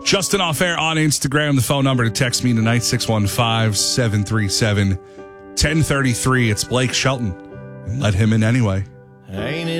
Justin Off Air on Instagram. The phone number to text me tonight, 615-737-1033. It's Blake Shelton. And let him in anyway. Ain't it